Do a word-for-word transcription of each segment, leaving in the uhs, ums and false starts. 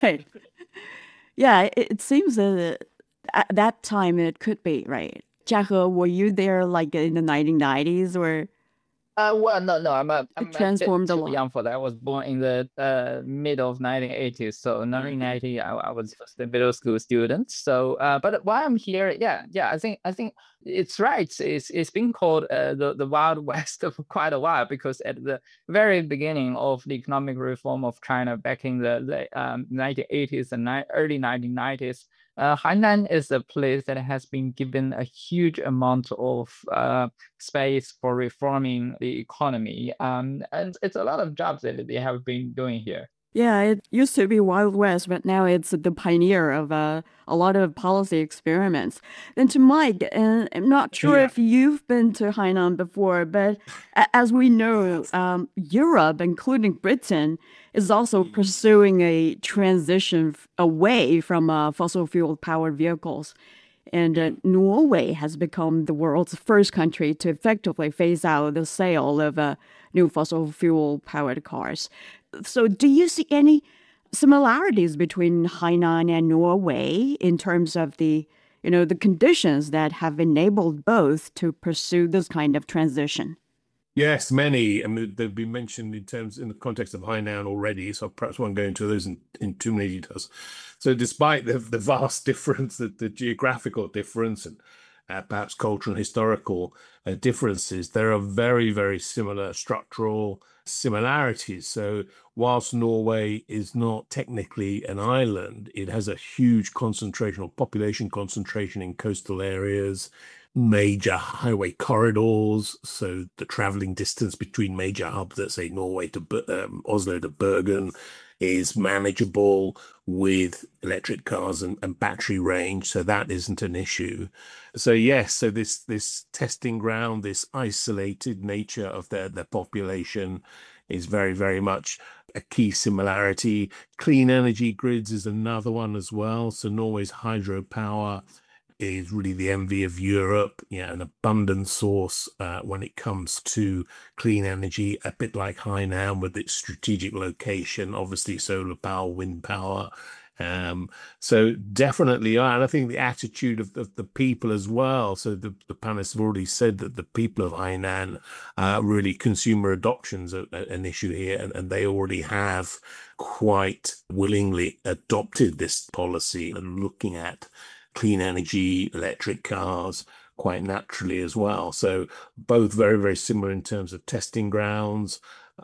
Right. Yeah, it, it seems that at that time it could be, right? Jiahe, were you there like in the nineteen nineties or Uh, well, no, no, I'm a, it I'm a bit transformed a too lot? young for that. I was born in the uh, mid of nineteen eighties, so nineteen ninety, I, I was just a middle school student. So, uh, but while I'm here, yeah, yeah, I think I think it's right. It's it's been called uh, the the Wild West for quite a while because at the very beginning of the economic reform of China back in the, the um, nineteen eighties and ni early nineteen nineties. Uh, Hainan is a place that has been given a huge amount of uh, space for reforming the economy. Um, and it's a lot of jobs that they have been doing here. Yeah, it used to be Wild West, but now it's the pioneer of uh, a lot of policy experiments. Then to Mike, and I'm not sure Yeah. if you've been to Hainan before, but a- as we know, um, Europe, including Britain, is also pursuing a transition f- away from uh, fossil fuel powered vehicles. And uh, Norway has become the world's first country to effectively phase out the sale of uh, new fossil fuel powered cars. So, do you see any similarities between Hainan and Norway in terms of the, you know, the conditions that have enabled both to pursue this kind of transition? Yes, many. I mean, they've been mentioned in terms in the context of Hainan already, so I perhaps won't go into those in, in too many details. So, despite the the vast difference, the, the geographical difference, and uh, perhaps cultural and historical uh, differences, there are very, very similar structural similarities. So, whilst Norway is not technically an island, it has a huge concentration or population concentration in coastal areas, major highway corridors. So the traveling distance between major hubs, let's say Norway to um, Oslo to Bergen, is manageable with electric cars and, and battery range. So that isn't an issue. So yes, so this this testing ground, this isolated nature of their their population is very, very much a key similarity. Clean energy grids is another one as well. So Norway's hydropower is really the envy of Europe, yeah, an abundant source uh, when it comes to clean energy, a bit like Hainan with its strategic location, obviously solar power, wind power. Um, so definitely, uh, and I think the attitude of, of the people as well. So the, the panelists have already said that the people of Hainan uh, really consumer adoption's a, a, an issue here, and, and they already have quite willingly adopted this policy and looking at clean energy, electric cars quite naturally as well. So both very, very similar in terms of testing grounds.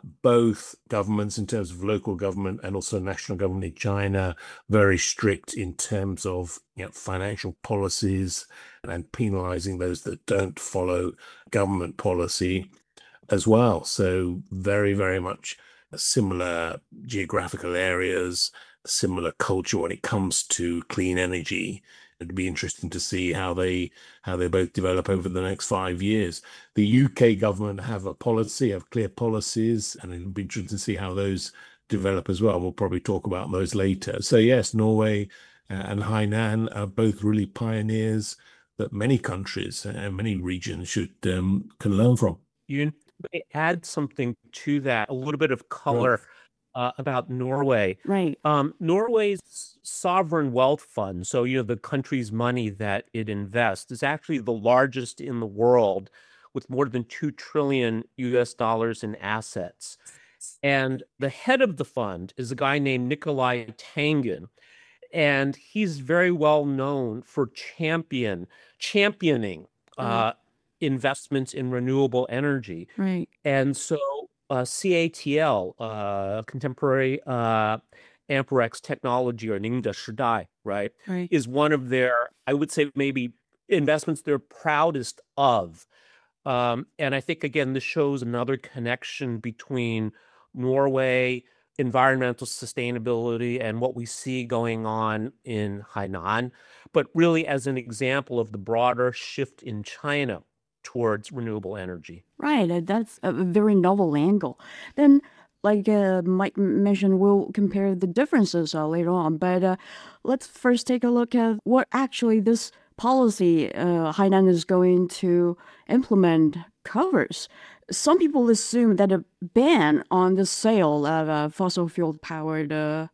Both governments, in terms of local government and also national government in China, very strict in terms of you know, financial policies and penalizing those that don't follow government policy as well. So very, very much similar geographical areas, similar culture when it comes to clean energy. It'd be interesting to see how they how they both develop over the next five years. The U K government have a policy, have clear policies, and it'll be interesting to see how those develop as well. We'll probably talk about those later. So yes, Norway uh, and Hainan are both really pioneers that many countries and many regions should um, can learn from. You add something to that, a little bit of Right. color uh, about Norway. Right. Um, Norway's sovereign wealth fund, so you know the country's money that it invests, is actually the largest in the world, with more than two trillion U S dollars in assets. And the head of the fund is a guy named Nikolai Tangen, and he's very well known for champion championing Uh, uh, investments in renewable energy. right. And so uh, C A T L, uh, contemporary uh, Amperex technology, or Ningda Shidai, right, Right. is one of their, I would say, maybe investments they're proudest of. Um, and I think, again, this shows another connection between Norway, environmental sustainability, and what we see going on in Hainan, but really as an example of the broader shift in China towards renewable energy. Right. uh, That's a very novel angle. Then, like uh, Mike m- mentioned, we'll compare the differences uh, later on. But uh, let's first take a look at what actually this policy uh, Hainan is going to implement covers. Some people assume that a ban on the sale of uh, fossil fuel powered uh,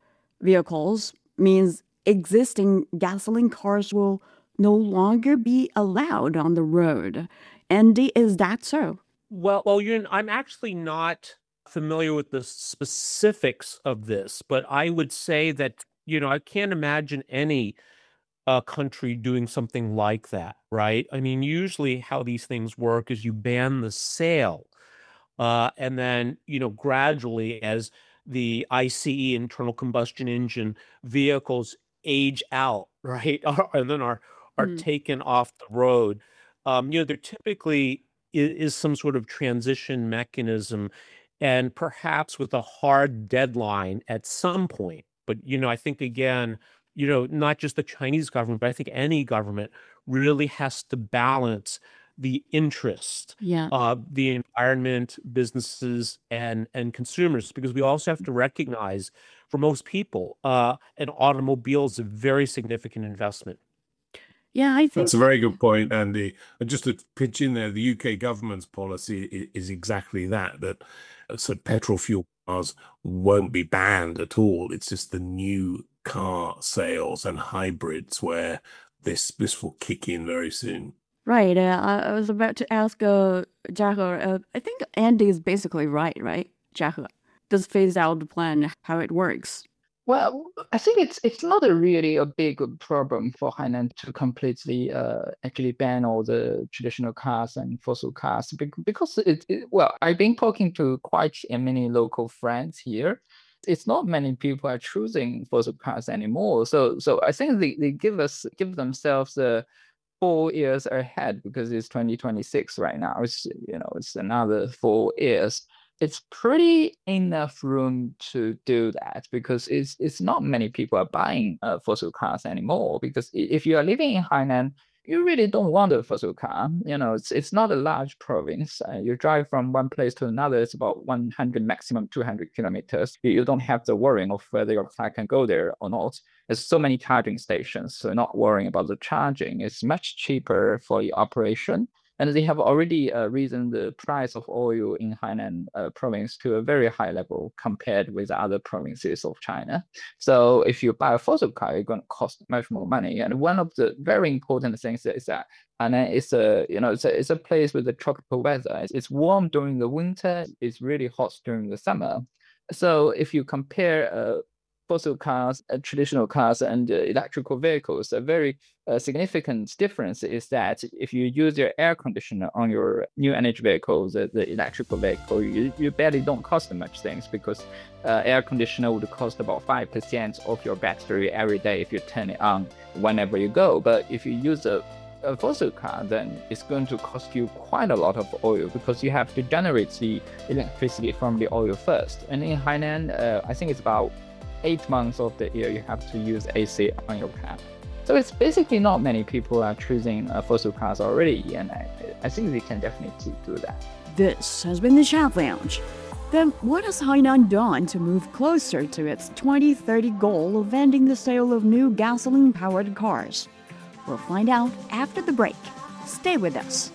vehicles means existing gasoline cars will no longer be allowed on the road. Andy, is that so? Well, well, you I'm actually not familiar with the specifics of this, but I would say that, you know, I can't imagine any uh, country doing something like that, right? I mean, usually how these things work is you ban the sale, uh, and then, you know, gradually as the ICE, internal combustion engine vehicles age out, right, and then are are Mm. taken off the road, um, you know, there typically is, is some sort of transition mechanism, and perhaps with a hard deadline at some point. But, you know, I think again, you know, not just the Chinese government, but I think any government really has to balance the interest Yeah. of the environment, businesses, and and consumers, because we also have to recognize, for most people, uh, an automobile is a very significant investment. Yeah, I think That's a very good point, Andy. And just to pitch in there, the U K government's policy i- is exactly that, that uh, so petrol fuel cars won't be banned at all. It's just the new car sales and hybrids where this this will kick in very soon. right. Uh, I, I was about to ask uh, Jia He, uh, I think Andy is basically right, right? Jia He, this phase out plan, how it works. Well, I think it's it's not a really a big problem for Hainan to completely uh, actually ban all the traditional cars and fossil cars bec- because it, it well, I've been talking to quite a many local friends here. It's not many people are choosing fossil cars anymore. So so I think they, they give us give themselves a four years ahead because it's twenty twenty-six right now. It's you know it's another four years. It's pretty enough room to do that because it's it's not many people are buying uh, fossil cars anymore. Because i- if you are living in Hainan, you really don't want a fossil car. You know, it's it's not a large province. Uh, you drive from one place to another, it's about one hundred maximum two hundred kilometers. You, you don't have the worrying of whether your car can go there or not. There's so many charging stations, so not worrying about the charging. It's much cheaper for your operation. And they have already uh, risen the price of oil in Hainan uh, province to a very high level compared with other provinces of China. So if you buy a fossil car, it's going to cost much more money. And one of the very important things is that Hainan is a you know it's a, it's a place with the tropical weather. It's, it's warm during the winter. It's really hot during the summer. So if you compare uh, fossil cars, uh, traditional cars, and uh, electrical vehicles, a very uh, significant difference is that if you use your air conditioner on your new energy vehicle, the, the electrical vehicle, you, you barely don't cost much things because uh, air conditioner would cost about five percent of your battery every day if you turn it on whenever you go. But if you use a a fossil car, then it's going to cost you quite a lot of oil because you have to generate the electricity from the oil first. And in Hainan, uh, I think it's about eight months of the year you have to use A C on your car. So it's basically not many people are choosing uh, fossil cars already, and I, I think they can definitely do that. This has been the Chat Lounge. Then what has Hainan done to move closer to its twenty thirty goal of ending the sale of new gasoline-powered cars? We'll find out after the break. Stay with us.